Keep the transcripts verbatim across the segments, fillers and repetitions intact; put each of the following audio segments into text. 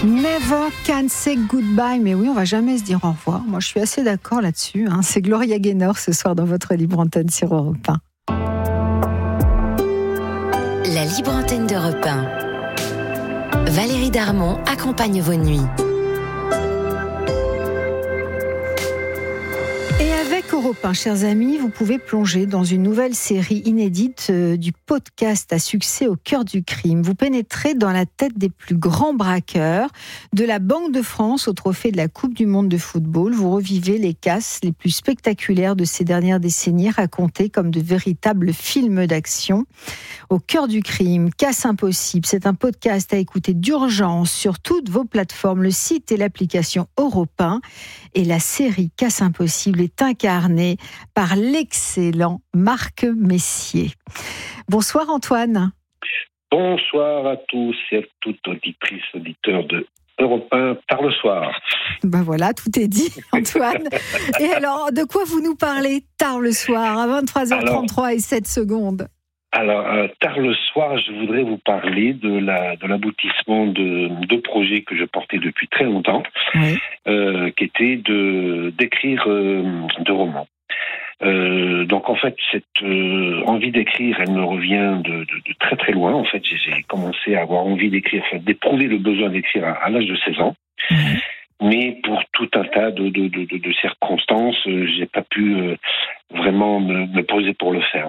Never can say goodbye. Mais oui, on va jamais se dire au revoir. Moi, je suis assez d'accord là-dessus. Hein. C'est Gloria Gaynor ce soir dans votre Libre Antenne sur Europe un. La Libre Antenne d'Europe un. Valérie Darmon accompagne vos nuits. Et avec Europe un, chers amis, vous pouvez plonger dans une nouvelle série inédite euh, du podcast à succès Au cœur du crime. Vous pénétrez dans la tête des plus grands braqueurs, de la Banque de France au trophée de la Coupe du Monde de football. Vous revivez les casses les plus spectaculaires de ces dernières décennies, racontés comme de véritables films d'action. Au cœur du crime, Casse impossible, c'est un podcast à écouter d'urgence sur toutes vos plateformes, le site et l'application Europe un. Et la série Casse impossible est incarnée par l'excellent Marc Messier. Bonsoir Antoine. Bonsoir à tous et à toutes auditrices, auditeurs de Europe un, tard le soir. Ben voilà, tout est dit, Antoine. Et alors, de quoi vous nous parlez tard le soir, à vingt-trois heures trente-trois alors, et sept secondes? Alors, euh, tard le soir, je voudrais vous parler de, la, de l'aboutissement de deux projets que je portais depuis très longtemps, oui. euh, qui étaient de, d'écrire euh, de romans. Euh, donc en fait, cette euh, envie d'écrire, elle me revient de, de, de très très loin. En fait, j'ai, j'ai commencé à avoir envie d'écrire, enfin, d'éprouver le besoin d'écrire à, à l'âge de seize ans. Mmh. Mais pour tout un tas de, de, de, de, de circonstances, euh, j'ai pas pu euh, vraiment me, me poser pour le faire.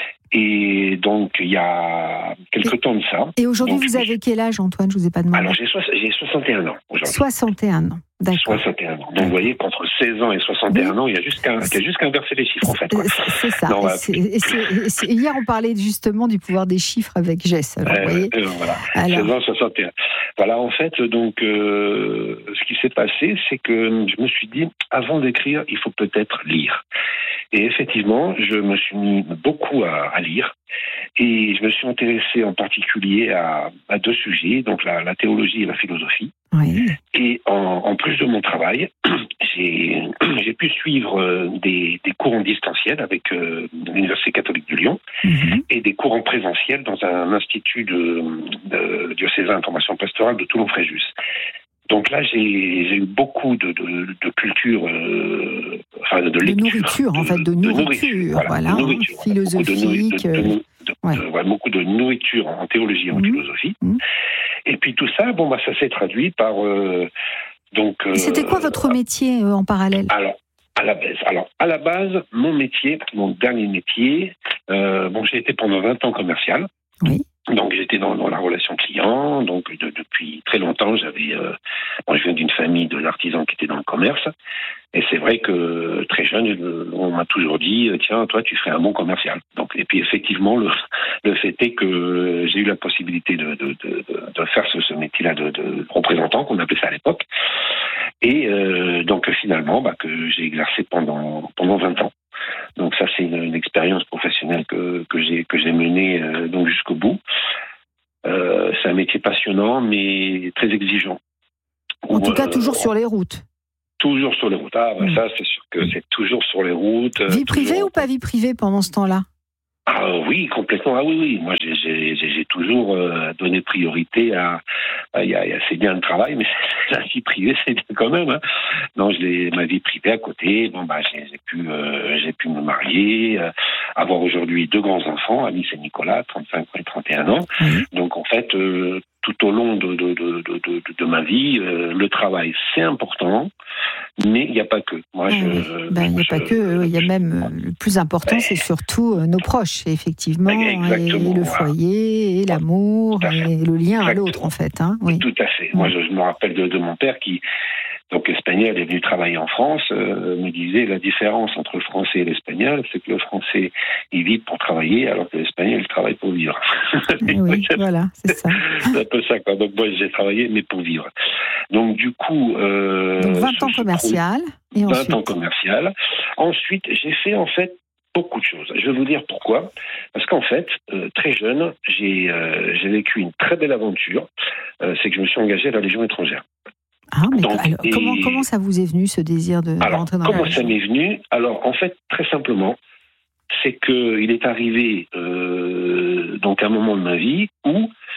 Et donc, il y a quelque et, temps de ça. Et aujourd'hui, donc, vous avez quel âge, Antoine? Je ne vous ai pas demandé. Alors, j'ai, so- j'ai soixante et un ans aujourd'hui. soixante et un ans, d'accord. soixante et un ans. Donc, vous voyez qu'entre seize ans et soixante et un oui. ans, il y a juste qu'à, il y a juste qu'à inverser les chiffres, en fait. Quoi. C'est, c'est ça. Non, et c'est, et c'est, et c'est, hier, on parlait justement du pouvoir des chiffres avec Jess. Alors, euh, vous voyez euh, voilà. Alors... seize ans, soixante et un. Voilà, en fait, donc, euh, ce qui s'est passé, c'est que je me suis dit, avant d'écrire, il faut peut-être lire. Et effectivement, je me suis mis beaucoup à, à lire. Et je me suis intéressé en particulier à, à deux sujets, donc la, la théologie et la philosophie. Oui. Et en, en plus de mon travail, j'ai, j'ai pu suivre des, des cours en distanciel avec euh, l'Université catholique de Lyon mm-hmm. et des cours en présentiel dans un institut de, de diocésain de formation pastorale de Toulon-Fréjus. Donc là, j'ai, j'ai eu beaucoup de, de, de culture, euh, enfin de, de lecture. De nourriture, de, en fait, de nourriture, de nourriture voilà, voilà de nourriture, philosophique. Beaucoup de, de, de, de, voilà, beaucoup de nourriture en théologie et en mmh. philosophie. Mmh. Et puis tout ça, bon, bah, ça s'est traduit par... Euh, donc. Euh, C'était quoi votre métier euh, en parallèle? Alors, à la base, alors, à la base, mon métier, mon dernier métier, euh, bon, j'ai été pendant vingt ans commercial. Oui. Donc j'étais dans, dans la relation client, donc de, depuis très longtemps j'avais, euh, bon, je viens d'une famille de l'artisan qui était dans le commerce, et c'est vrai que très jeune on m'a toujours dit tiens toi tu ferais un bon commercial. Donc et puis effectivement le, le fait est que j'ai eu la possibilité de, de, de, de faire ce, ce métier-là de, de représentant qu'on appelait ça à l'époque, et euh, donc finalement bah, que j'ai exercé pendant pendant vingt ans. Donc ça, c'est une, une expérience professionnelle que, que j'ai que j'ai menée euh, donc jusqu'au bout. Euh, c'est un métier passionnant, mais très exigeant. En tout cas, euh, toujours sur les routes. Toujours sur les routes. Ah, bah, mmh. ça, c'est sûr que c'est toujours sur les routes. Vie privée toujours... ou pas vie privée pendant ce temps-là? Ah oui, complètement. Ah oui, oui. Moi, j'ai, j'ai, j'ai toujours euh, donné priorité à. Il y a, c'est bien le travail, mais la vie privée, c'est bien quand même. Hein. Non, je l'ai, ma vie privée à côté. Bon, bah, j'ai, j'ai pu, euh, j'ai pu me marier, euh, avoir aujourd'hui deux grands enfants, Alice et Nicolas, trente-cinq ans et trente et un ans. Mmh. Donc, en fait, euh, tout au long de de de de, de, de ma vie, euh, le travail, c'est important. Mais il n'y a pas que. Moi, oui, je. Ben, il n'y a je, pas que. Il y a même le plus important, c'est surtout nos proches, effectivement, et le foyer, et l'amour, et le lien Exactement. à l'autre, en fait. Hein, oui. Tout à fait. Oui. Moi, je, je me rappelle de, de mon père qui, donc espagnol, est venu travailler en France, euh, me disait la différence entre le français et l'espagnol, c'est que le français, il vit pour travailler, alors que l'espagnol, il travaille pour vivre. Oui, oui voilà, c'est ça. C'est un peu ça, quoi. Donc, moi, j'ai travaillé, mais pour vivre. Donc, du coup... Euh, Donc, vingt ans commercial. Et vingt ensuite... ans commercial. Ensuite, j'ai fait, en fait, beaucoup de choses. Je vais vous dire pourquoi. Parce qu'en fait, euh, très jeune, j'ai, euh, j'ai vécu une très belle aventure. Euh, c'est que je me suis engagé à la Légion étrangère. Ah, mais Donc, alors, et... comment, comment ça vous est venu, ce désir de, alors, de rentrer dans la Comment Légion ? ça m'est venu ? Alors, en fait, très simplement, c'est qu'il est arrivé euh, donc un moment de ma vie où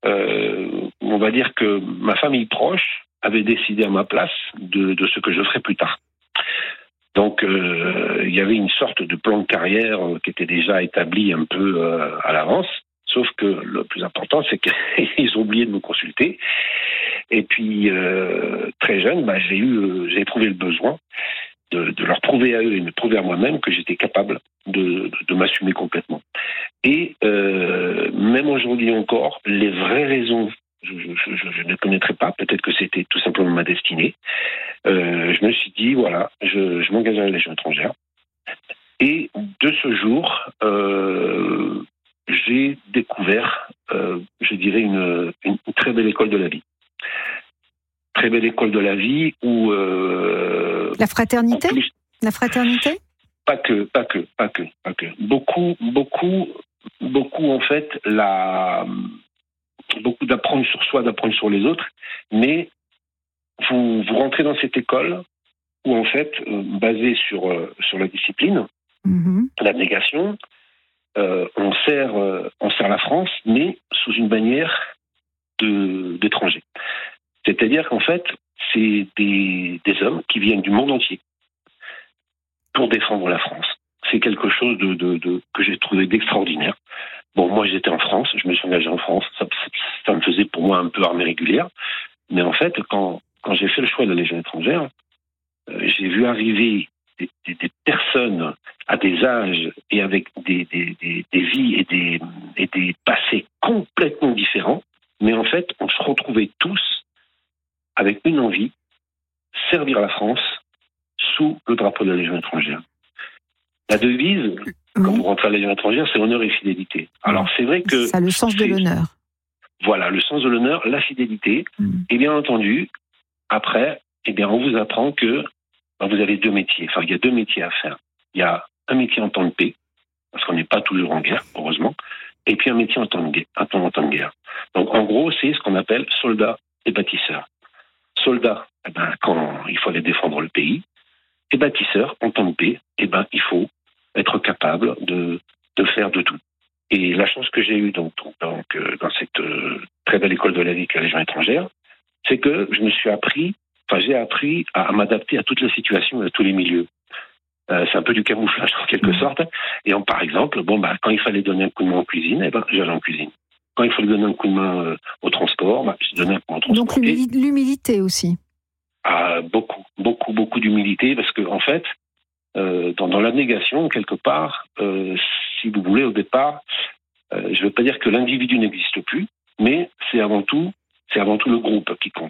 euh, on va dire que ma famille proche avait décidé à ma place de, de ce que je ferais plus tard. Donc, euh, il y avait une sorte de plan de carrière qui était déjà établi un peu euh, à l'avance. Sauf que le plus important, c'est qu'ils ont oublié de me consulter. Et puis, euh, très jeune, bah, j'ai eu, euh, j'ai éprouvé le besoin de, de leur prouver à eux et me prouver à moi-même que j'étais capable de, de, de m'assumer complètement. Et euh, même aujourd'hui encore, les vraies raisons, je, je, je, je ne les connaîtrais pas. Peut-être que c'était tout simplement ma destinée. Euh, je me suis dit, voilà, je, je m'engage à la Légion étrangère. Et de ce jour, euh, j'ai découvert, euh, je dirais, une, une très belle école de la vie. Très belle école de la vie où... Euh, la fraternité plus, La fraternité Pas que, pas que, pas que, pas que. Beaucoup, beaucoup, beaucoup, en fait, la, beaucoup d'apprendre sur soi, d'apprendre sur les autres, mais vous, vous rentrez dans cette école où, en fait, euh, basée sur, euh, sur la discipline, mmh. l'abnégation, Euh, on sert, euh, on sert la France, mais sous une bannière de, d'étrangers. C'est-à-dire qu'en fait, c'est des, des hommes qui viennent du monde entier pour défendre la France. C'est quelque chose de, de, de, que j'ai trouvé d'extraordinaire. Bon, moi, j'étais en France, je me suis engagé en France, ça, ça me faisait pour moi un peu armée régulière. Mais en fait, quand, quand j'ai fait le choix de la Légion étrangère, euh, j'ai vu arriver Des, des, des personnes à des âges et avec des, des, des, des vies et des, et des passés complètement différents, mais en fait, on se retrouvait tous avec une envie, servir la France sous le drapeau de la Légion étrangère. La devise, mmh. quand vous rentrez à la Légion étrangère, c'est honneur et fidélité. Alors, c'est vrai que... Ça a le sens de l'honneur. Voilà, le sens de l'honneur, la fidélité. Mmh. Et bien entendu, après, eh bien, on vous apprend que vous avez deux métiers. Enfin, il y a deux métiers à faire. Il y a un métier en temps de paix, parce qu'on n'est pas toujours en guerre, heureusement, et puis un métier en temps de guerre. Un temps, en temps de guerre. Donc, en gros, c'est ce qu'on appelle soldat et bâtisseur. Soldat, eh ben, quand il faut aller défendre le pays, et bâtisseur, en temps de paix, eh ben, il faut être capable de, de faire de tout. Et la chance que j'ai eue donc, donc, dans cette euh, très belle école de la vie qu'est la Légion étrangère, c'est que je me suis appris Enfin, j'ai appris à, à m'adapter à toutes les situations et à tous les milieux. Euh, c'est un peu du camouflage en quelque mmh. sorte. Et en, par exemple, bon, bah, quand il fallait donner un coup de main en cuisine, eh ben, j'allais en cuisine. Quand il fallait donner un coup de main euh, au transport, bah, je donnais un coup de main au transport. Donc l'humili- l'humilité aussi. Ah, beaucoup, beaucoup, beaucoup d'humilité, parce que en fait, euh, dans, dans l'abnégation, quelque part, euh, si vous voulez, au départ, euh, je ne veux pas dire que l'individu n'existe plus, mais c'est avant tout, c'est avant tout le groupe qui compte.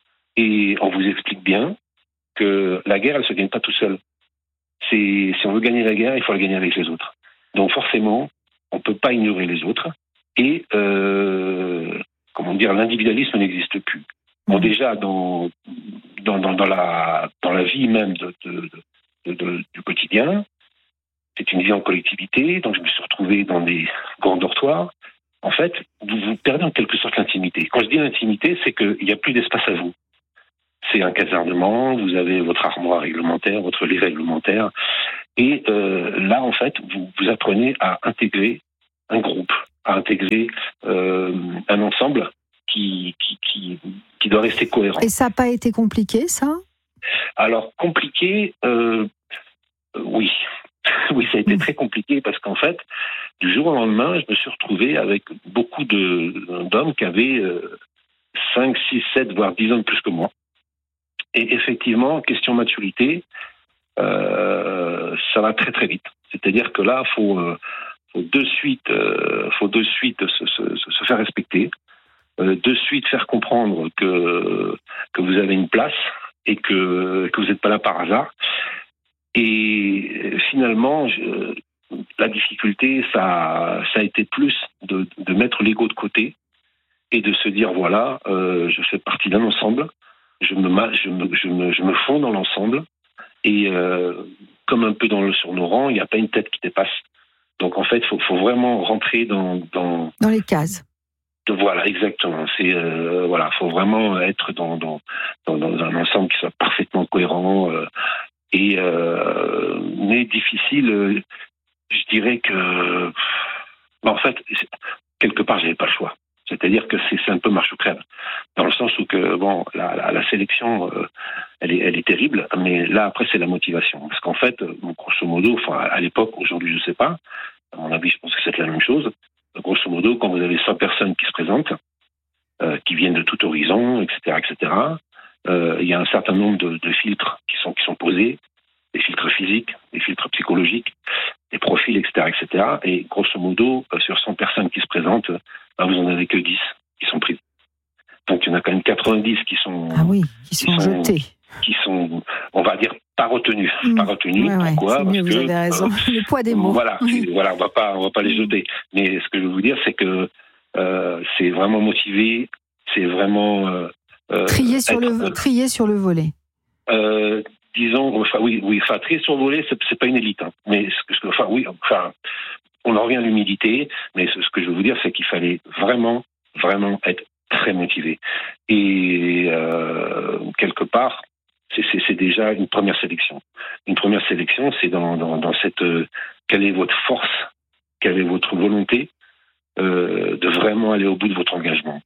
Et on vous explique bien que la guerre, elle ne se gagne pas tout seul. C'est, si on veut gagner la guerre, il faut la gagner avec les autres. Donc forcément, on ne peut pas ignorer les autres. Et, euh, comment dire, l'individualisme n'existe plus. Bon, déjà, dans, dans, dans, dans, la, dans la vie même de, de, de, de, du quotidien, c'est une vie en collectivité. Donc je me suis retrouvé dans des grands dortoirs. En fait, vous, vous perdez en quelque sorte l'intimité. Quand je dis l'intimité, c'est qu'il n'y a plus d'espace à vous. C'est un casernement, vous avez votre armoire réglementaire, votre lit réglementaire. Et euh, là, en fait, vous, vous apprenez à intégrer un groupe, à intégrer euh, un ensemble qui, qui, qui, qui doit rester cohérent. Et ça n'a pas été compliqué, ça ? Alors, compliqué, euh, oui. Oui, ça a été mmh. très compliqué parce qu'en fait, du jour au lendemain, je me suis retrouvé avec beaucoup de, d'hommes qui avaient euh, cinq, six, sept, voire dix ans de plus que moi. Et effectivement, question maturité, euh, ça va très très vite. C'est-à-dire que là, faut, euh, faut de suite, euh, faut de suite se, se, se faire respecter, euh, de suite faire comprendre que que vous avez une place et que que vous n'êtes pas là par hasard. Et finalement, je, la difficulté, ça ça a été plus de, de mettre l'ego de côté et de se dire voilà, euh, je fais partie d'un ensemble. Je me, je, me, je, me, je me fonds dans l'ensemble et euh, comme un peu dans le, sur nos rangs, il n'y a pas une tête qui dépasse. Donc en fait, il faut, faut vraiment rentrer dans, dans... Dans les cases. De, voilà, exactement. C'est, euh, voilà, faut vraiment être dans, dans, dans, dans un ensemble qui soit parfaitement cohérent euh, et euh, mais difficile, euh, je dirais que... Bah, en fait, quelque part, j'avais pas le choix. C'est-à-dire que c'est, c'est un peu marche ou crève, dans le sens où que bon, la, la, la sélection, euh, elle est, elle est terrible, mais là après c'est la motivation, parce qu'en fait, grosso modo, enfin à l'époque, aujourd'hui je sais pas, à mon avis je pense que c'est la même chose. Grosso modo, quand vous avez cent personnes qui se présentent, euh, qui viennent de tout horizon, et cetera, et cetera, euh, il y a un certain nombre de, de filtres qui sont qui sont posés, des filtres physiques, des filtres psychologiques, des profils, et cetera, et cetera. Et grosso modo, euh, sur cent personnes qui se présentent, bah, vous en avez que dix qui sont prises. Donc il y en a quand même quatre-vingt-dix qui sont ah oui, qui sont, qui sont jetés, qui sont, on va dire, pas retenus, mmh. pas retenus. Ouais, Pourquoi? ouais, Parce mieux, que vous avez raison. Euh, le poids des mots. Voilà, voilà, on va pas, on va pas les jeter. Mais ce que je veux vous dire, c'est que euh, c'est vraiment motivé, c'est vraiment euh, trier sur être, le, trier sur le volet. Euh, disons, enfin oui, oui, enfin trier sur le volet, c'est, c'est pas une élite, hein. Mais ce que, enfin oui, enfin, on en revient à l'humilité. Mais ce, ce que je veux vous dire, c'est qu'il fallait vraiment, vraiment être très motivé. Et euh, quelque part, c'est, c'est, c'est déjà une première sélection. Une première sélection, c'est dans, dans, dans cette euh, quelle est votre force, quelle est votre volonté euh, de vraiment aller au bout de votre engagement.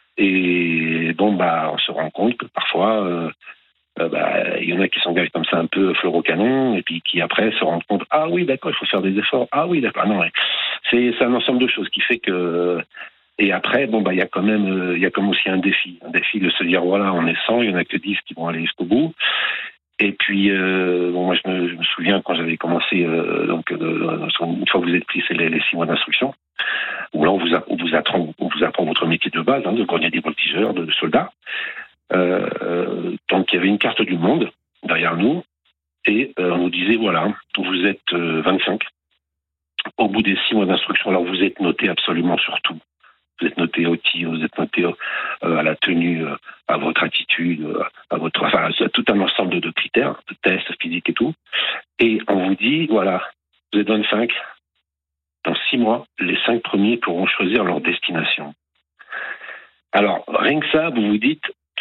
Et bon, bah, on se rend compte que parfois, euh, euh, bah, il y en a qui s'engagent comme ça un peu fleur au canon, et puis qui après se rendent compte, ah oui, d'accord, il faut faire des efforts. Ah oui, d'accord. Ah non, ouais. c'est, c'est un ensemble de choses qui fait que. Et après, bon, bah, il y a quand même, il euh, y a comme aussi un défi, un défi de se dire, voilà, on est cent, il y en a que dix qui vont aller jusqu'au bout. Et puis, euh, bon, moi, je me, je me souviens quand j'avais commencé, euh, donc, euh, une fois que vous êtes pris, c'est les, les six mois d'instruction, où là, on vous, a, on vous apprend, on vous apprend votre métier de base, hein, de grenadier voltigeur, de, de soldat. Euh, euh, donc, il y avait une carte du monde derrière nous, et euh, on nous disait, voilà, vous êtes euh, vingt-cinq. Au bout des six mois d'instruction, alors vous êtes noté absolument sur tout. Vous êtes noté au tir, vous êtes noté euh, à la tenue, euh, à votre attitude, euh, à votre, enfin, à tout un ensemble de, de critères, de tests physiques et tout. Et on vous dit, voilà, vous êtes vingt-cinq. Dans six mois, les cinq premiers pourront choisir leur destination. Alors, rien que ça, vous vous dites,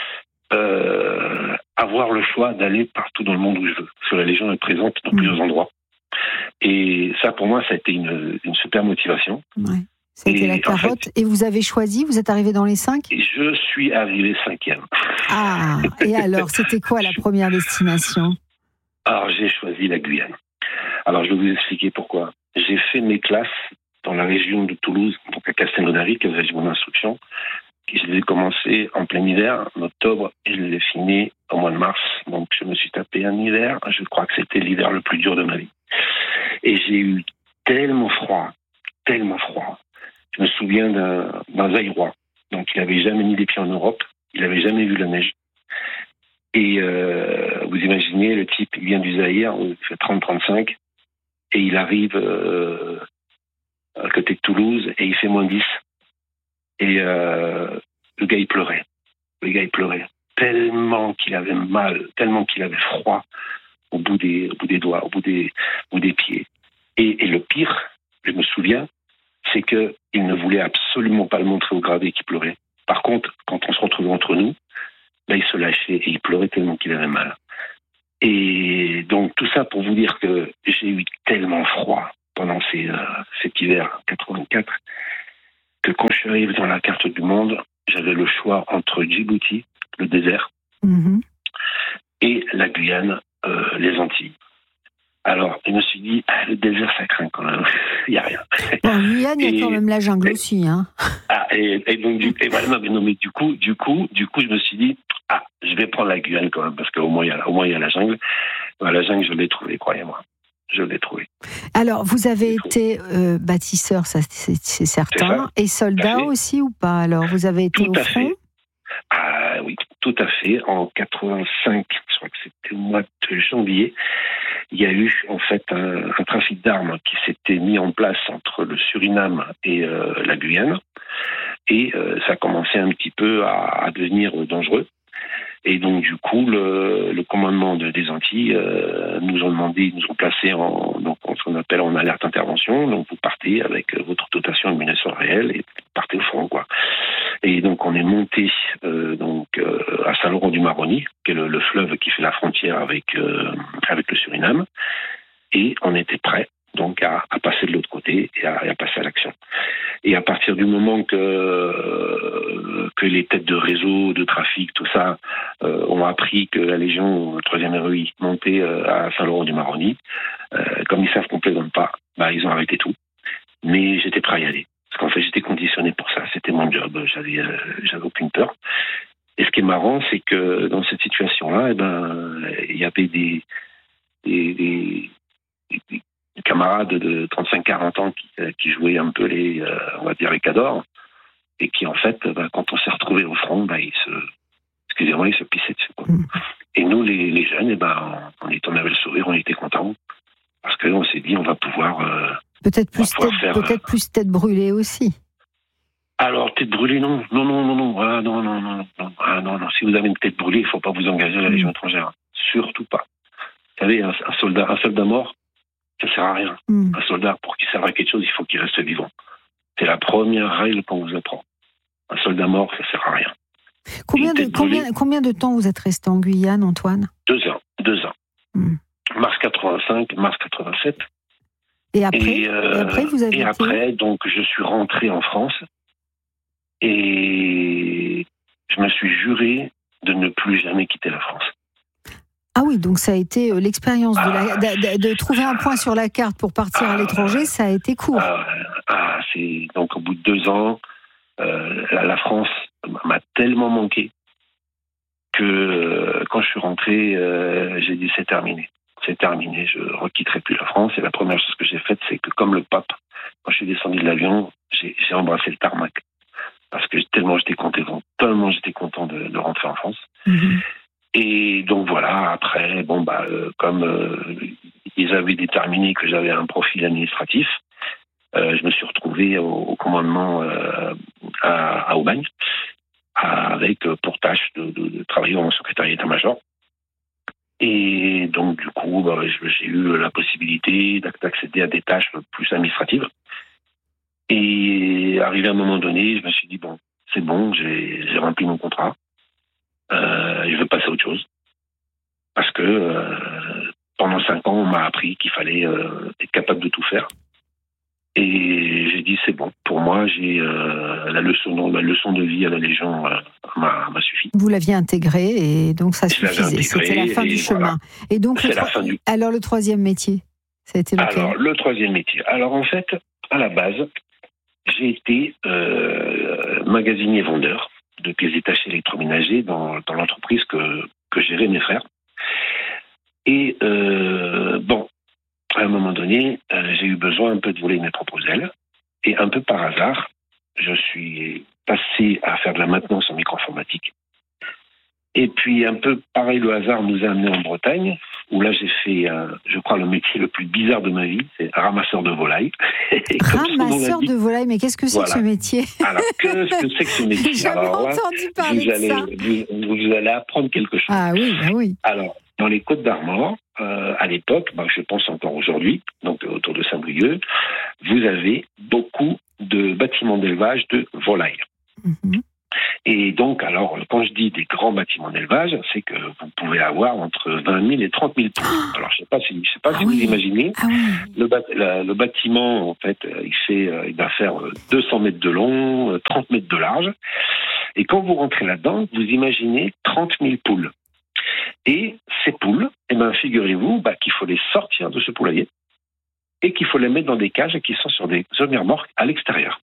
euh, avoir le choix d'aller partout dans le monde où je veux. Parce que la Légion est présente dans mmh. plusieurs endroits. Et ça, pour moi, ça a été une, une super motivation. Ouais. C'était la carotte. En fait, et vous avez choisi, vous êtes arrivé dans les cinq ? Je suis arrivé cinquième. Ah, et alors, c'était quoi la première destination ? Alors, j'ai choisi la Guyane. Alors, je vais vous expliquer pourquoi. J'ai fait mes classes dans la région de Toulouse, donc à Castelnaudary, qui est le régiment d'instruction. Je les ai commencées en plein hiver, en octobre, et je les ai finis au mois de mars. Donc, je me suis tapé un hiver. Je crois que c'était l'hiver le plus dur de ma vie. Et j'ai eu tellement froid, tellement froid. Je me souviens d'un, d'un Zaïrois. Donc, il n'avait jamais mis les pieds en Europe. Il n'avait jamais vu la neige. Et euh, vous imaginez, le type, il vient du Zaïre, il fait trente à trente-cinq, et il arrive euh, à côté de Toulouse, et il fait moins dix. Et euh, le gars, il pleurait. Le gars, il pleurait. Tellement qu'il avait mal, tellement qu'il avait froid au bout des, au bout des doigts, au bout des, au bout des pieds. Et, et le pire, je me souviens, c'est qu'il ne voulait absolument pas le montrer au gradé qu'il pleurait. Par contre, quand on se retrouvait entre nous, là, il se lâchait et il pleurait tellement qu'il avait mal. Et donc, tout ça pour vous dire que j'ai eu tellement froid pendant ces, euh, cet hiver quatre-vingt-quatre que quand je suis arrivé dans la carte du monde, j'avais le choix entre Djibouti, le désert, mmh. et la Guyane, euh, les Antilles. Alors, je me suis dit, ah, le désert, ça craint quand même. Il n'y a rien. En Guyane, il y a quand même la jungle et, aussi, hein. Ah, et, et donc, du, et voilà, non, mais, non, mais du coup, du coup, du coup, je me suis dit, ah, je vais prendre la Guyane quand même, parce qu'au moins, il y a, au moins, il y a la jungle. Ben, la jungle, je l'ai trouvée, croyez-moi. Je l'ai trouvée. Alors, vous avez été euh, bâtisseur, ça, c'est, c'est certain, c'est et soldat aussi ou pas? Alors, vous avez été tout au front? Ah oui, tout à fait. En quatre-vingt-cinq, je crois que c'était au mois de janvier, il y a eu en fait un, un trafic d'armes qui s'était mis en place entre le Suriname et euh, la Guyane, et euh, ça a commencé un petit peu à, à devenir dangereux. Et donc du coup, le, le commandement de, des Antilles euh, nous ont demandé, nous ont placé en donc ce qu'on appelle en alerte intervention. Donc vous partez avec votre dotation de munitions réelle et vous partez au front, quoi. Et donc on est monté euh, donc euh, à Saint-Laurent-du-Maroni, qui est le, le fleuve qui fait la frontière avec euh, avec le Suriname, et on était prêts donc à, à passer de l'autre côté et à, et à passer à l'action. Et à partir du moment que, euh, que les têtes de réseau, de trafic, tout ça, euh, ont appris que la Légion, le troisième R E I, montait euh, à Saint-Laurent-du-Maroni, euh, comme ils savent qu'on ne plaisante pas, bah, ils ont arrêté tout. Mais j'étais prêt à y aller. Parce qu'en fait, j'étais conditionné pour ça. C'était mon job. J'avais, euh, j'avais aucune peur. Et ce qui est marrant, c'est que dans cette situation-là, eh ben, il y avait des, des, des, des camarades de trente-cinq à quarante ans qui, qui jouaient un peu les, euh, on va dire, les cadors. Et qui, en fait, ben, quand on s'est retrouvés au front, ben, ils se, excusez-moi, ils se pissaient dessus, quoi. Mmh. Et nous, les, les jeunes, eh ben, on, on avait le sourire, on était contents. Parce qu'on s'est dit, on va pouvoir. Euh, peut-être plus, tête, faire, peut-être euh... plus tête brûlée aussi. Alors, tête brûlée, non. Non, non, non, non. Ah, non, non, non, non. Ah, non, non. Si vous avez une tête brûlée, il ne faut pas vous engager à la Légion étrangère. Surtout pas. Vous savez, un, un, soldat, un soldat mort, ça ne sert à rien. Mm. Un soldat, pour qu'il serve à quelque chose, il faut qu'il reste vivant. C'est la première règle qu'on vous apprend. Un soldat mort, ça ne sert à rien. Combien de, combien, combien de temps vous êtes resté en Guyane, Antoine ? Deux ans. Deux ans. Mm. Mars quatre-vingt-cinq, mars quatre-vingt-sept. Et après, et, euh, et après, vous avez Et après, donc, je suis rentré en France et je me suis juré de ne plus jamais quitter la France. Ah oui, donc ça a été euh, l'expérience de, la, de, de, de trouver un point sur la carte pour partir ah, à l'étranger, ça a été court. Ah, ah, c'est donc au bout de deux ans, euh, la, la France m'a tellement manqué que euh, quand je suis rentré, euh, j'ai dit c'est terminé. C'est terminé, je ne requitterai plus la France. Et la première chose que j'ai faite, c'est que comme le pape, quand je suis descendu de l'avion, j'ai, j'ai embrassé le tarmac. Parce que tellement j'étais content, tellement j'étais content de, de rentrer en France. Mm-hmm. Et donc voilà, après, bon bah, euh, comme euh, ils avaient déterminé que j'avais un profil administratif, euh, je me suis retrouvé au, au commandement euh, à, à Aubagne, avec euh, pour tâche de, de, de travailler en secrétariat état-major. Et donc, du coup, bah, j'ai eu la possibilité d'accéder à des tâches plus administratives. Et arrivé à un moment donné, je me suis dit, bon, c'est bon, j'ai, j'ai rempli mon contrat. Euh, je veux passer à autre chose. Parce que euh, pendant cinq ans, on m'a appris qu'il fallait euh, être capable de tout faire. Et j'ai dit, c'est bon. Pour moi, j'ai euh, la leçon, la leçon de vie à la Légion euh, m'a, m'a suffi. Vous l'aviez intégré et donc ça suffisait. C'était la fin du chemin. Voilà. Et donc, c'est le la tro- fin du... alors le troisième métier, ça a été lequel ? Alors, le troisième métier. Alors, en fait, à la base, j'ai été euh, magasinier vendeur de pièces détachées électroménagers dans, dans l'entreprise que, que géraient mes frères. Et euh, bon, à un moment donné, euh, j'ai eu besoin un peu de voler mes propres ailes. Et un peu par hasard, je suis passé à faire de la maintenance en micro-informatique. Et puis, un peu pareil, le hasard nous a amenés en Bretagne, où là, j'ai fait, euh, je crois, le métier le plus bizarre de ma vie, c'est ramasseur de volailles. Ramasseur de volailles, mais qu'est-ce que c'est voilà. que ce métier ? Alors, qu'est-ce que c'est que ce métier ? J'ai jamais Alors, entendu parler vous de allez, ça. Vous, vous allez apprendre quelque chose. Ah oui, ah oui. Alors, dans les Côtes-d'Armor, euh, à l'époque, bah, je pense encore aujourd'hui, donc autour de Saint-Brieuc, vous avez beaucoup de bâtiments d'élevage de volailles. Mm-hmm. Et donc, alors, quand je dis des grands bâtiments d'élevage, c'est que vous pouvez avoir entre vingt mille et trente mille poules. Alors, je ne sais pas si, je sais pas ah si oui. vous imaginez. Ah oui. le, bat, la, le bâtiment, en fait, il, fait, il va faire deux cents mètres de long, trente mètres de large. Et quand vous rentrez là-dedans, vous imaginez trente mille poules. Et ces poules, eh ben, figurez-vous bah, qu'il faut les sortir de ce poulailler et qu'il faut les mettre dans des cages qui sont sur des zones remorques à l'extérieur.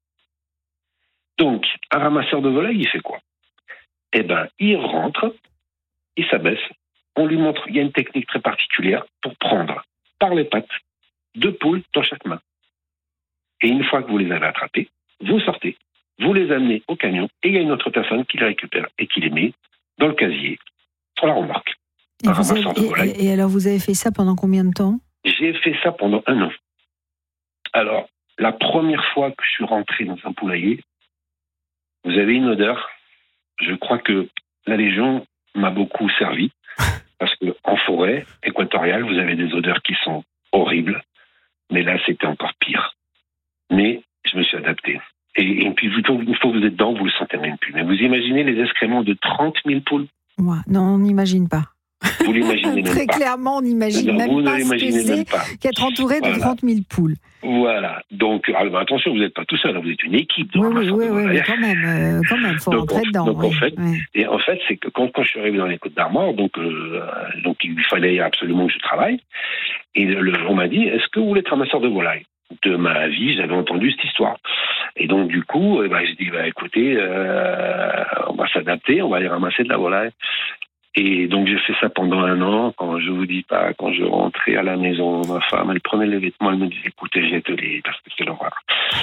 Donc, un ramasseur de volailles, il fait quoi ? Eh bien, il rentre, il s'abaisse, on lui montre, il y a une technique très particulière pour prendre par les pattes deux poules dans chaque main. Et une fois que vous les avez attrapées, vous sortez, vous les amenez au camion, et il y a une autre personne qui les récupère et qui les met dans le casier, sur la remorque. Et, un vous avez, de volailles. Et, et alors, vous avez fait ça pendant combien de temps ? J'ai fait ça pendant un an. Alors, la première fois que je suis rentré dans un poulailler, vous avez une odeur. Je crois que la Légion m'a beaucoup servi parce qu'en forêt équatoriale, vous avez des odeurs qui sont horribles. Mais là, c'était encore pire. Mais je me suis adapté. Et, et puis, une fois que vous êtes dedans, vous le sentez même plus. Mais vous imaginez les excréments de trente mille poules ? Ouais, non, on n'imagine pas. Vous l'imaginez même Très pas. clairement, on n'imagine même vous pas ne ce que l'imaginez même pas. c'est qu'être entouré Voilà. de trente mille poules. Voilà. Donc, alors, attention, vous n'êtes pas tout seul, vous êtes une équipe de Oui, oui, ramasseurs oui, de oui, volailles. oui, quand même, euh, quand même, faut Donc, rentrer en, dedans. donc oui, en fait, oui. et en fait, c'est que quand, quand je suis arrivé dans les Côtes d'Armor, donc, euh, donc il fallait absolument que je travaille. Et le, on m'a dit, est-ce que vous voulez être ramasseur de volailles? De ma vie, j'avais entendu cette histoire. Et donc, du coup, eh ben, j'ai dit, bah, écoutez, euh, on va s'adapter, on va aller ramasser de la volaille. Et donc, j'ai fait ça pendant un an. Quand je vous dis pas, quand je rentrais à la maison, ma femme, elle prenait les vêtements, elle me disait, écoutez, jette-les, parce que c'est l'horreur.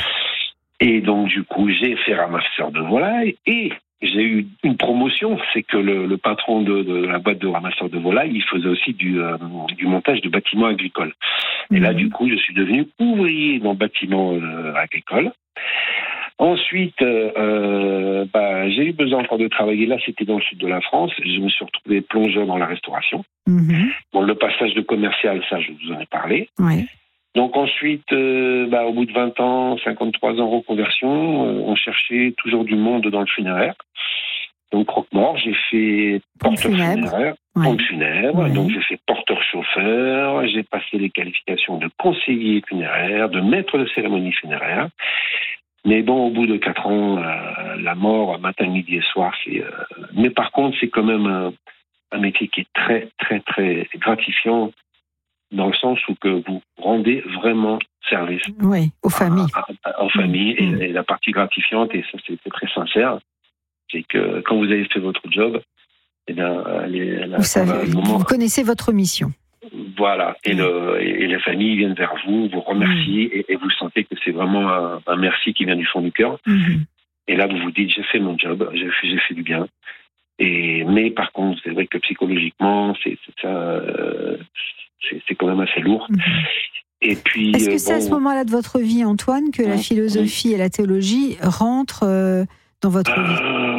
Et donc, du coup, j'ai fait ramasseur de volailles et j'ai eu une promotion. C'est que le, le patron de, de la boîte de ramasseurs de volailles, il faisait aussi du, euh, du montage de bâtiments agricoles. Et là, du coup, je suis devenu ouvrier dans le bâtiment euh, agricole. Ensuite, euh, bah, j'ai eu besoin encore de travailler. Là, c'était dans le sud de la France. Je me suis retrouvé plongeur dans la restauration. Mm-hmm. Bon, le passage de commercial, ça, je vous en ai parlé. Ouais. Donc ensuite, euh, bah, au bout de vingt ans, cinquante-trois ans reconversion, euh, on cherchait toujours du monde dans le funéraire. Donc croque-mort, j'ai fait Pompe porteur funèbre. funéraire, Ouais. pompe funèbre, Ouais. donc j'ai fait porteur-chauffeur, j'ai passé les qualifications de conseiller funéraire, de maître de cérémonie funéraire. Mais bon, au bout de quatre ans, euh, la mort, matin, midi et soir, c'est... Euh... Mais par contre, c'est quand même un, un métier qui est très, très, très gratifiant, dans le sens où que vous rendez vraiment service Oui, aux familles. à, à, aux familles. Mmh. Et, et la partie gratifiante, et ça c'est très sincère, c'est que quand vous avez fait votre job, eh bien, les, la, Vous savez, le moment, vous connaissez votre mission. Voilà, et, Mmh. le, et, et les familles viennent vers vous, vous remercient, mmh. et, et vous sentez que c'est vraiment un, un merci qui vient du fond du cœur. Mmh. Et là, vous vous dites, j'ai fait mon job, j'ai fait, j'ai fait du bien. Et, mais par contre, c'est vrai que psychologiquement, c'est, c'est ça... Euh, C'est, c'est quand même assez lourd. Mmh. Et puis, est-ce que euh, c'est bon, à ce moment-là de votre vie, Antoine, que mmh. la philosophie mmh. et la théologie rentrent euh, dans votre euh,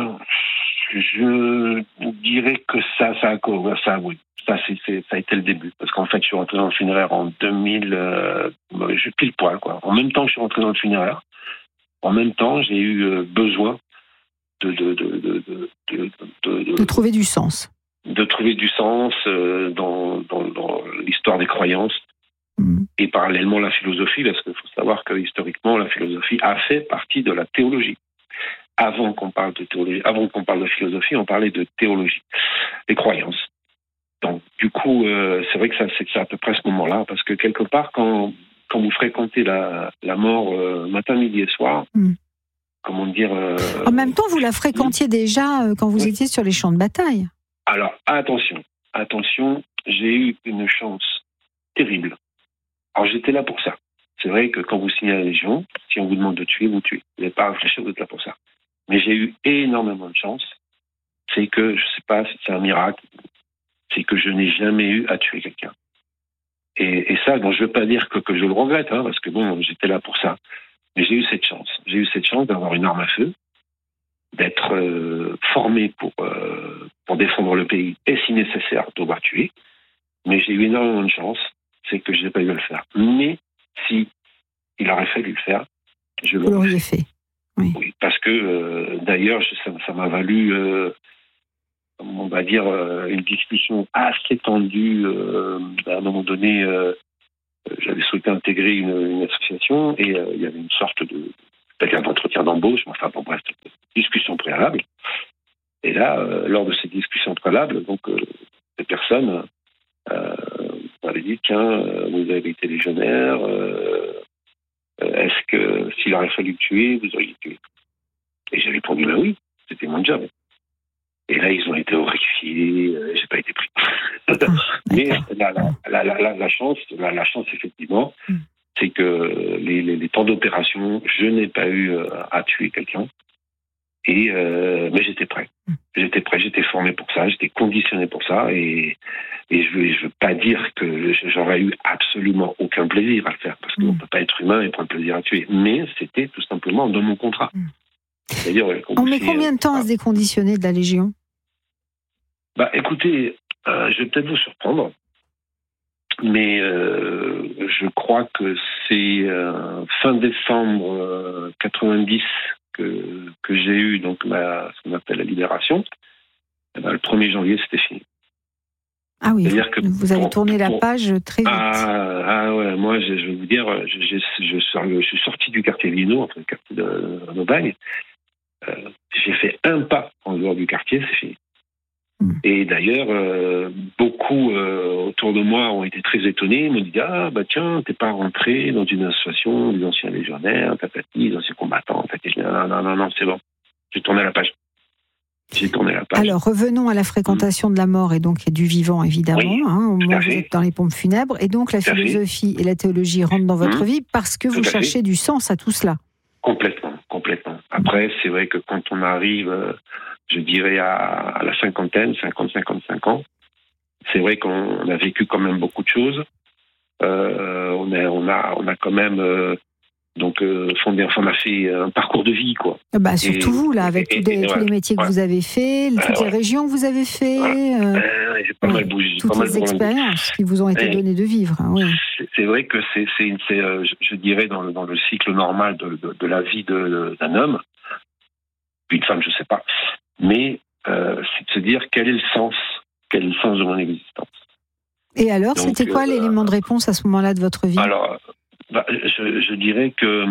vie? Je dirais que ça, ça a, ça, oui, ça, c'est, c'est, ça a été le début. Parce qu'en fait, je suis rentré dans le funéraire en deux mille, euh, je pile poil, quoi. En même temps que je suis rentré dans le funéraire, en même temps, j'ai eu euh, besoin de de de de de, de, de, de, de trouver du sens. de trouver du sens euh, dans, dans, dans l'histoire des croyances mmh. et parallèlement la philosophie, parce qu'il faut savoir que historiquement, la philosophie a fait partie de la théologie. Avant qu'on parle de théologie, avant qu'on parle de philosophie, on parlait de théologie, des croyances. Donc, du coup, euh, c'est vrai que ça, c'est, c'est à peu près ce moment-là, parce que quelque part, quand, quand vous fréquentez la, la mort euh, matin, midi et soir, mmh. comment dire... Euh, en même temps, vous la fréquentiez mmh. déjà euh, quand vous oui. étiez sur les champs de bataille. Alors, attention, attention, j'ai eu une chance terrible. Alors, j'étais là pour ça. C'est vrai que quand vous signez à la Légion, si on vous demande de tuer, vous tuez. Vous n'avez pas à réfléchir, vous êtes là pour ça. Mais j'ai eu énormément de chance. C'est que, je ne sais pas si c'est un miracle, c'est que je n'ai jamais eu à tuer quelqu'un. Et, et ça, bon, je ne veux pas dire que, que je le regrette, hein, parce que bon, j'étais là pour ça. Mais j'ai eu cette chance. J'ai eu cette chance d'avoir une arme à feu, d'être euh, formé pour, euh, pour défendre le pays et, si nécessaire, devoir tuer. Mais j'ai eu énormément de chance, c'est que je n'ai pas eu à le faire. Mais si il aurait fallu le faire, je l'aurais Vous l'auriez fait. fait. Oui. oui, parce que, euh, d'ailleurs, ça, ça m'a valu, euh, on va dire, euh, une discussion assez tendue. Euh, à un moment donné, euh, j'avais souhaité intégrer une, une association et euh, il y avait une sorte de... c'est-à-dire d'entretien d'embauche, enfin bon bref, discussion préalable. Et là, euh, lors de cette discussion préalable, donc euh, ces personnes euh, m'avaient dit tiens, euh, vous avez été légionnaire, euh, est-ce que s'il aurait fallu tuer, vous auriez tué? Et j'ai répondu ben oui, c'était mon job. Et là, ils ont été horrifiés, euh, j'ai pas été pris. Mais la, la, la, la, la chance, la, la chance effectivement. Mm. C'est que les, les, les temps d'opération, je n'ai pas eu euh, à tuer quelqu'un. Et, euh, mais j'étais prêt. J'étais prêt, j'étais formé pour ça, j'étais conditionné pour ça. Et, et je ne veux, je veux pas dire que j'aurais eu absolument aucun plaisir à le faire, parce qu'on ne mmh. peut pas être humain et prendre plaisir à tuer. Mais c'était tout simplement dans mon contrat. Mmh. C'est-à-dire, ouais, on met combien de temps à se déconditionner de la Légion? Bah, écoutez, euh, je vais peut-être vous surprendre. Mais euh, je crois que c'est euh, fin décembre euh, quatre-vingt-dix que, que j'ai eu donc la, ce qu'on appelle la libération. Et ben, le premier janvier, c'était fini. Ah Ah oui, que vous avez pour, tourné la pour, page très vite. Ah, ah ouais, moi je, je vais vous dire, je, je, je, je suis sorti du quartier Vino, enfin le quartier de, de Aubagne. Euh, j'ai fait un pas en dehors du quartier, c'est fini. Mmh. Et d'ailleurs, euh, beaucoup euh, autour de moi ont été très étonnés. Ils m'ont dit ah bah tiens, t'es pas rentré dans une association des anciens légionnaires, tatati, des anciens combattants. Tatati. Non non non non, c'est bon. J'ai tourné la page. J'ai tourné la page. Alors revenons à la fréquentation mmh. de la mort et donc du vivant évidemment. Oui, hein, au moment où vous êtes dans les pompes funèbres et donc la philosophie et la théologie rentrent dans votre mmh. vie parce que vous cherchez du sens à tout cela. Complètement, complètement. Après, c'est vrai que quand on arrive, euh, je dirais, à, à la cinquantaine, cinquante, cinquante-cinq ans, c'est vrai qu'on a vécu quand même beaucoup de choses. Euh, on, a, on, a, on a quand même euh, donc, euh, fondé, enfin, on a fait un parcours de vie, quoi. Bah, surtout et, vous, là, avec et, tous, des, et, tous ouais, les métiers que ouais. vous avez faits, toutes euh, les ouais. régions que vous avez faites. Ouais. Euh, j'ai pas ouais. mal bougé. Toutes pas les mal expériences qui vous ont été et, données de vivre. Hein, oui. c'est, c'est vrai que c'est, c'est, c'est euh, je, je dirais, dans le, dans le cycle normal de, de, de la vie de, de, d'un homme, puis une femme, je sais pas, mais euh, c'est de se dire quel est le sens, quel est le sens de mon existence. Et alors, donc, c'était quoi euh, l'élément de réponse à ce moment-là de votre vie ? Alors, bah, je, je dirais que,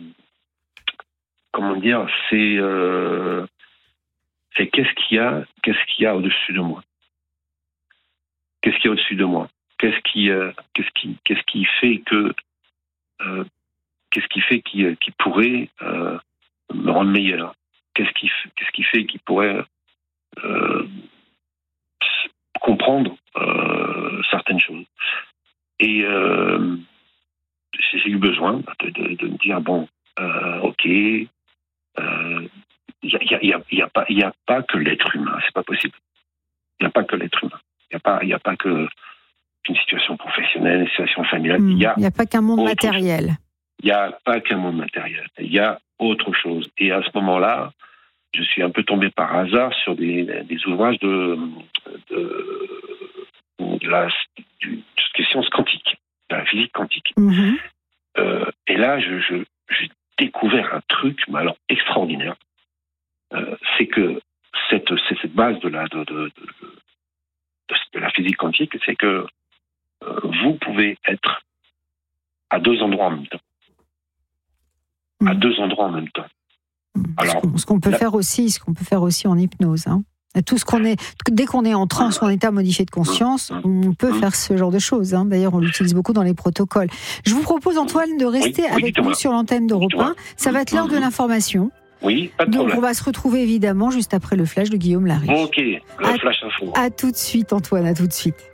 comment dire, c'est, euh, c'est qu'est-ce qu'il y a, qu'est-ce qu'il y a au-dessus de moi ? Qu'est-ce qu'il y a au-dessus de moi ? Qu'est-ce qui, euh, qu'est-ce qui, qu'est-ce qui fait que, euh, qu'est-ce qui fait qui, qui pourrait euh, me rendre meilleur ? Qu'est-ce qui, qu'est-ce qui fait qui pourrait euh, comprendre euh, certaines choses ? Et euh, j'ai eu besoin de, de, de me dire bon, euh, ok, il euh, n'y a, y a, y a, pas, y a pas que l'être humain, c'est pas possible. Il n'y a pas que l'être humain. Il n'y a pas, il y a pas que une situation professionnelle, une situation familiale. Il n'y a, a pas qu'un monde matériel. Il n'y a pas qu'un monde matériel. Il y a autre chose. Et à ce moment-là, je suis un peu tombé par hasard sur des, des ouvrages de, de, de la de, de sciences quantiques, de la physique quantique. Mm-hmm. Euh, et là, je, je, j'ai découvert un truc, mais alors extraordinaire. Euh, c'est que cette, c'est cette base de la, de, de, de, de, de la physique quantique, c'est que euh, vous pouvez être à deux endroits en même temps. Mm. À deux endroits en même temps. Alors, ce, qu'on, ce qu'on peut là, faire aussi, ce qu'on peut faire aussi en hypnose. Hein. Tout ce qu'on est, dès qu'on est en transe ou en état modifié de conscience, on peut faire ce genre de choses. Hein. D'ailleurs, on l'utilise beaucoup dans les protocoles. Je vous propose, Antoine, de rester oui, oui, avec nous sur l'antenne d'Europe un. Ça va être l'heure de l'information. Oui, pas de Donc, problème. on va se retrouver évidemment juste après le flash de Guillaume Lariche. Ok, le à, flash info. À tout de suite, Antoine, à tout de suite.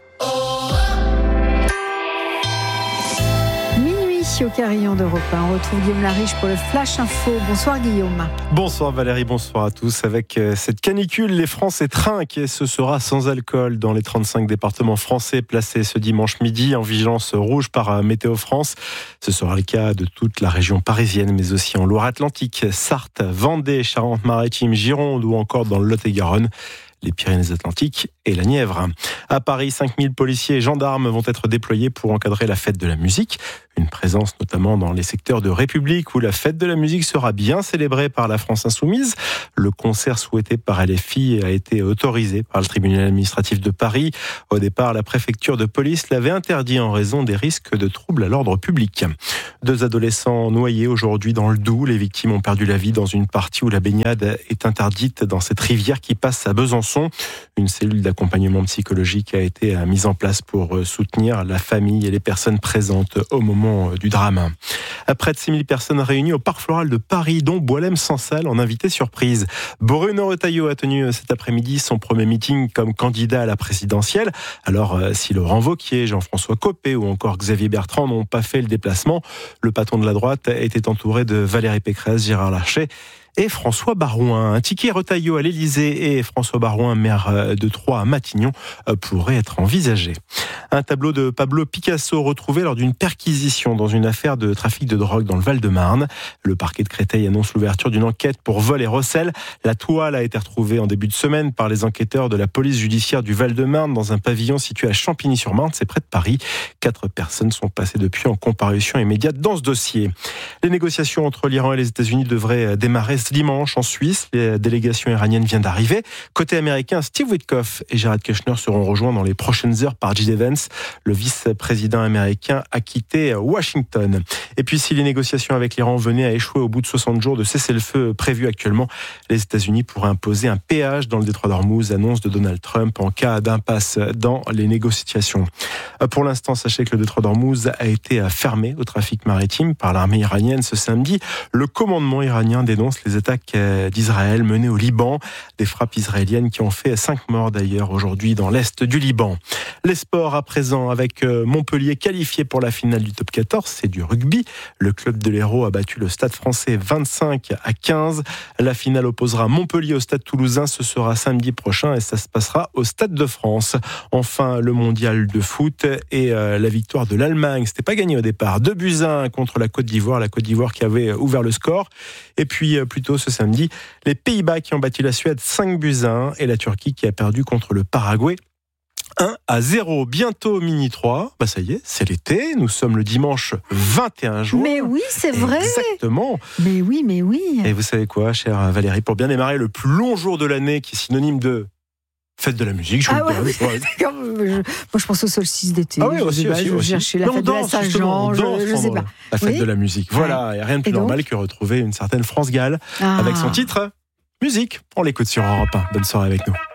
Au carillon d'Europe un, on retrouve Guillaume Lariche pour le Flash Info. Bonsoir Guillaume. Bonsoir Valérie, bonsoir à tous. Avec cette canicule, les Français trinquent et ce sera sans alcool dans les trente-cinq départements français placés ce dimanche midi en vigilance rouge par Météo France. Ce sera le cas de toute la région parisienne, mais aussi en Loire-Atlantique, Sarthe, Vendée, Charente-Maritime, Gironde ou encore dans le Lot-et-Garonne, les Pyrénées-Atlantiques et la Nièvre. À Paris, cinq mille policiers et gendarmes vont être déployés pour encadrer la fête de la musique. Une présence notamment dans les secteurs de République où la fête de la musique sera bien célébrée par la France Insoumise. Le concert souhaité par L F I a été autorisé par le tribunal administratif de Paris. Au départ, la préfecture de police l'avait interdit en raison des risques de troubles à l'ordre public. Deux adolescents noyés aujourd'hui dans le Doubs. Les victimes ont perdu la vie dans une partie où la baignade est interdite dans cette rivière qui passe à Besançon. Une cellule d'accompagnement psychologique a été mise en place pour soutenir la famille et les personnes présentes au moment du drame. Près de six mille personnes réunies au Parc Floral de Paris, dont Boualem-Sansal en invité surprise. Bruno Retailleau a tenu cet après-midi son premier meeting comme candidat à la présidentielle. Alors, si Laurent Wauquiez, Jean-François Copé ou encore Xavier Bertrand n'ont pas fait le déplacement, le patron de la droite était entouré de Valérie Pécresse, Gérard Larcher et François Barouin. Un ticket Retailleau à l'Élysée et François Barouin, maire de Troyes à Matignon, pourrait être envisagé. Un tableau de Pablo Picasso retrouvé lors d'une perquisition dans une affaire de trafic de drogue dans le Val-de-Marne. Le parquet de Créteil annonce l'ouverture d'une enquête pour vol et recel. La toile a été retrouvée en début de semaine par les enquêteurs de la police judiciaire du Val-de-Marne dans un pavillon situé à Champigny-sur-Marne, c'est près de Paris. Quatre personnes sont passées depuis en comparution immédiate dans ce dossier. Les négociations entre l'Iran et les États-Unis devraient démarrer ce dimanche en Suisse. La délégation iranienne vient d'arriver. Côté américain, Steve Witkoff et Jared Kushner seront rejoints dans les prochaines heures par J D Vance. Le vice-président américain a quitté Washington. Et puis, si les négociations avec l'Iran venaient à échouer au bout de soixante jours de cessez-le-feu prévu actuellement, les États-Unis pourraient imposer un péage dans le détroit d'Ormuz, annonce de Donald Trump en cas d'impasse dans les négociations. Pour l'instant, sachez que le détroit d'Ormuz a été fermé au trafic maritime par l'armée iranienne ce samedi. Le commandement iranien dénonce les attaques d'Israël menées au Liban, des frappes israéliennes qui ont fait cinq morts d'ailleurs aujourd'hui dans l'est du Liban. Les sports à présent avec Montpellier qualifié pour la finale du top quatorze, c'est du rugby. Le club de l'Hérault a battu le Stade Français vingt-cinq à quinze. La finale opposera Montpellier au Stade Toulousain, ce sera samedi prochain et ça se passera au Stade de France. Enfin, le mondial de foot et euh, la victoire de l'Allemagne, c'était pas gagné au départ. deux buts à un contre la Côte d'Ivoire, la Côte d'Ivoire qui avait ouvert le score. Et puis euh, plus tôt ce samedi, les Pays-Bas qui ont battu la Suède cinq buts à un et la Turquie qui a perdu contre le Paraguay un à zéro. Bientôt Mini trois. Bah ça y est, c'est l'été. Nous sommes le dimanche vingt et un juin. Mais oui, c'est vrai. Exactement. Mais oui, mais oui. Et vous savez quoi, chère Valérie, pour bien démarrer le plus long jour de l'année qui est synonyme de fête de la musique, je ah vous ouais, le oui. ouais. je, Moi, je pense au solstice d'été. Ah oui, aussi, je, aussi, je aussi. cherchais la Mais fête de la Saint-Jean, je, je sais pas. La fête oui. de la musique. Voilà, il n'y a rien de plus normal que retrouver une certaine France Gall ah. avec son titre Musique. On l'écoute sur Europe un. Bonne soirée avec nous.